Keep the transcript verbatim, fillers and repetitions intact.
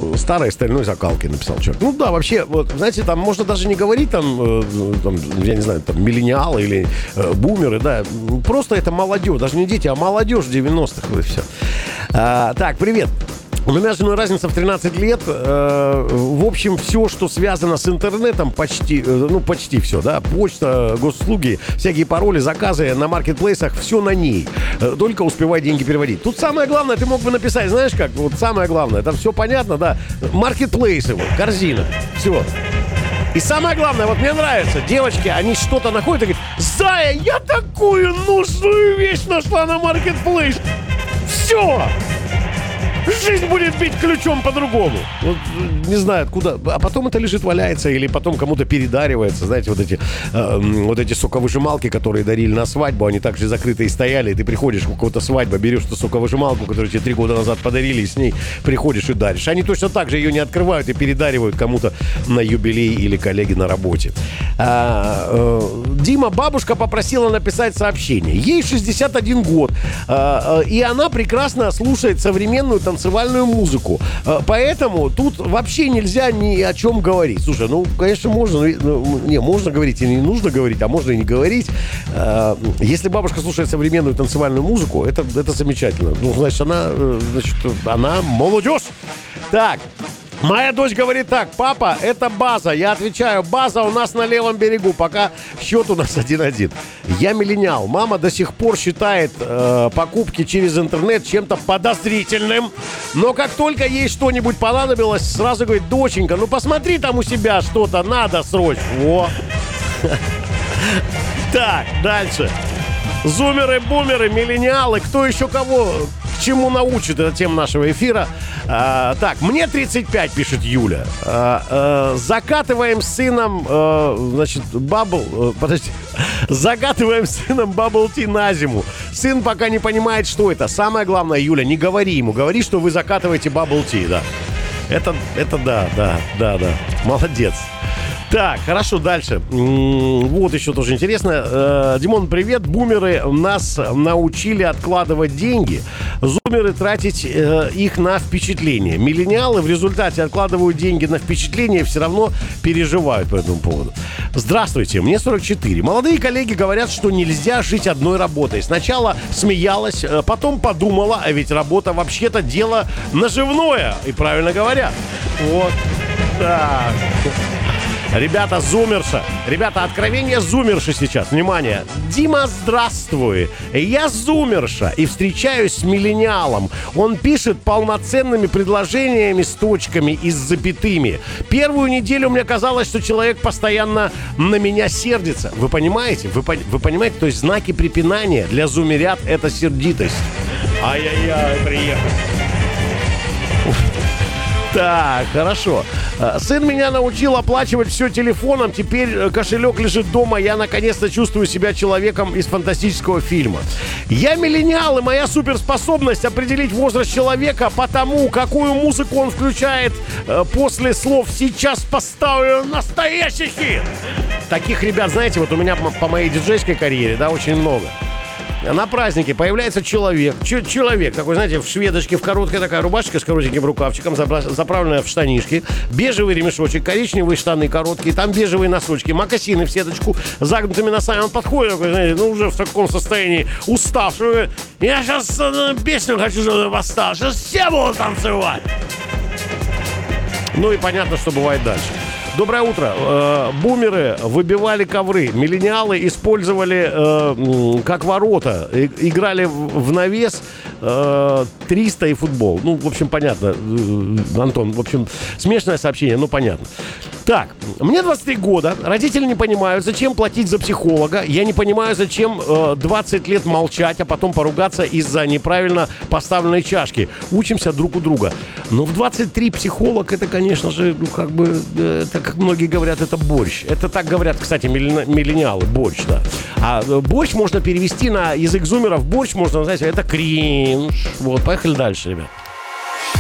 старой стальной закалки, написал человек. Ну да, вообще, вот, знаете, там можно даже не говорить, там, там я не знаю, там, миллениалы или э, бумеры, да. Просто это молодежь, даже не дети, а молодежь девяностых, вот и все. А, так, привет. У меня же разница в тринадцать лет. Э, в общем, все, что связано с интернетом, почти, э, ну, почти все, да, почта, госуслуги, всякие пароли, заказы на маркетплейсах, все на ней. Э, только успевай деньги переводить. Тут самое главное, ты мог бы написать, знаешь как, вот самое главное, там все понятно, да, маркетплейсы, вот, корзина, все. И самое главное, вот мне нравится, девочки, они что-то находят и говорят: Зая, я такую нужную вещь нашла на маркетплейс. Все! Жизнь будет бить ключом по-другому. Вот, не знаю, откуда. А потом это лежит, валяется, или потом кому-то передаривается. Знаете, вот эти, э, вот эти соковыжималки, которые дарили на свадьбу, они также закрытые стояли, и ты приходишь у кого-то свадьба, берешь эту соковыжималку, которую тебе три года назад подарили, и с ней приходишь и даришь. Они точно так же ее не открывают и передаривают кому-то на юбилей или коллеге на работе. А, э, Дима, бабушка попросила написать сообщение. Ей шестьдесят один год, э, э, и она прекрасно слушает современную танцевальную танцевальную музыку. Поэтому тут вообще нельзя ни о чем говорить. Слушай, ну, конечно, можно. Ну, не, можно говорить и не нужно говорить, а можно и не говорить. Если бабушка слушает современную танцевальную музыку, это, это замечательно. Ну, значит, она, значит, она молодежь. Так. Моя дочь говорит так: папа, это база. Я отвечаю: база у нас на левом берегу. Пока счет у нас один-один. Я миллениал. Мама до сих пор считает э, покупки через интернет чем-то подозрительным. Но как только ей что-нибудь понадобилось, сразу говорит: доченька, ну посмотри там у себя что-то, надо срочно. Во. Так, дальше. Зумеры, бумеры, миллениалы, кто еще кого к чему научит, это тема нашего эфира. А, так, мне тридцать пять, пишет Юля. А, а, закатываем с сыном, а, значит, бабл... А, подожди. Закатываем с сыном бабл-ти на зиму. Сын пока не понимает, что это. Самое главное, Юля, не говори ему. Говори, что вы закатываете бабл-ти, да. Это, это да, да, да, да. Молодец. Так, хорошо, дальше. Вот еще тоже интересно. Димон, привет. Бумеры нас научили откладывать деньги. Зумеры тратить их на впечатление. Миллениалы в результате откладывают деньги на впечатление и все равно переживают по этому поводу. Здравствуйте, мне сорок четыре. Молодые коллеги говорят, что нельзя жить одной работой. Сначала смеялась, потом подумала, а ведь работа вообще-то дело наживное. И правильно говорят. Вот так. Ребята, зумерша. Ребята, откровение зумерши сейчас. Внимание. Дима, здравствуй. Я зумерша и встречаюсь с миллениалом. Он пишет полноценными предложениями с точками и с запятыми. Первую неделю мне казалось, что человек постоянно на меня сердится. Вы понимаете? Вы, вы понимаете? То есть знаки препинания для зумерят — это сердитость. Ай-яй-яй, приехал. Так, хорошо. Сын меня научил оплачивать все телефоном. Теперь кошелек лежит дома. Я наконец-то чувствую себя человеком из фантастического фильма. Я миллениал, и моя суперспособность определить возраст человека по тому, какую музыку он включает после слов «сейчас поставлю настоящий хит». Таких ребят, знаете, вот у меня по моей диджейской карьере, да, очень много. На празднике появляется человек, ч- человек такой, знаете, в шведочке, в короткой такая рубашечка с коротеньким рукавчиком, забра- заправленная в штанишки, бежевый ремешочек, коричневые штаны короткие, там бежевые носочки, мокасины в сеточку, загнутыми носами. Он подходит, такой, знаете, ну уже в таком состоянии уставший. Я сейчас э, песню хочу, чтобы поставил, сейчас все будут танцевать. Ну и понятно, что бывает дальше. Доброе утро. Э, бумеры выбивали ковры. Миллениалы использовали э, как ворота. И, играли в, в навес э, триста и футбол. Ну, в общем, понятно. Э, Антон, в общем, смешное сообщение, но понятно. Так, мне двадцать три года. Родители не понимают, зачем платить за психолога. Я не понимаю, зачем э, двадцать лет молчать, а потом поругаться из-за неправильно поставленной чашки. Учимся друг у друга. Но в двадцать три психолог — это, конечно же, ну, как бы, э, это, как многие говорят, это борщ. Это так говорят, кстати, миллениалы, борщ, да. А борщ можно перевести на язык зумеров. Борщ можно назвать, это кринж. Вот, поехали дальше, ребят.